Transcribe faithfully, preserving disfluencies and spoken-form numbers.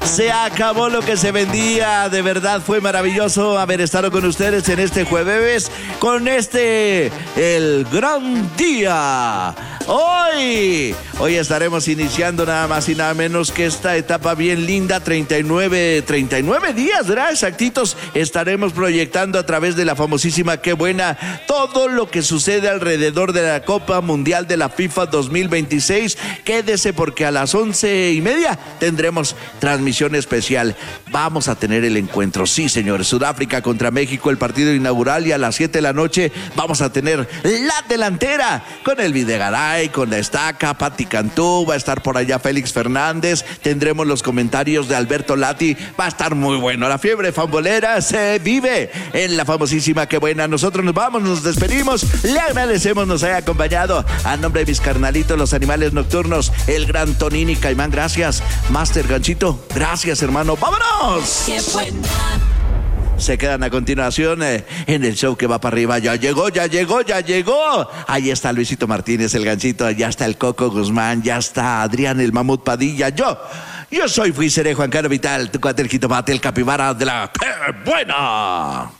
Se acabó lo que se vendía. De verdad fue maravilloso haber estado con ustedes en este jueves, con este, el gran día. Hoy, hoy estaremos iniciando nada más y nada menos que esta etapa bien linda, treinta y nueve, treinta y nueve días, ¿verdad? Exactitos, estaremos proyectando a través de la famosísima Qué Buena todo lo que sucede alrededor de la Copa Mundial de la FIFA dos mil veintiséis. Quédese porque a las once y media tendremos transmisión especial. Vamos a tener el encuentro, sí señores, Sudáfrica contra México, el partido inaugural, y a las siete de la noche vamos a tener la delantera con el Videgaray, con la estaca, Pati Cantú, va a estar por allá Félix Fernández, tendremos los comentarios de Alberto Lati, va a estar muy bueno. La fiebre fambolera se vive en la famosísima Qué Buena. Nosotros nos vamos, nos despedimos, le agradecemos nos haya acompañado. A nombre de mis carnalitos, los animales nocturnos, el gran Tonini Caimán, gracias. Master Ganchito, gracias hermano, vámonos. Qué buena. Se quedan a continuación eh, en el show que va para arriba. Ya llegó, ya llegó, ya llegó. Ahí está Luisito Martínez, el Ganchito. Ya está el Coco Guzmán. Ya está Adrián, el Mamut Padilla. Yo, yo soy, fui, seré Juan Carlos Vital, tu cuate, el jitomate, el capibara de la Qué Buena.